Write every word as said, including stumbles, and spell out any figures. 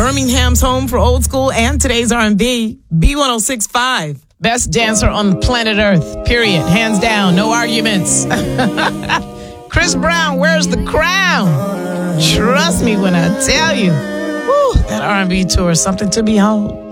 Birmingham's home for old school and today's R and B. B one oh six point five. Best dancer on planet Earth. Period. Hands down. No arguments. Chris Brown wears the crown. Trust me when I tell you. Woo, that R and B tour is something to behold.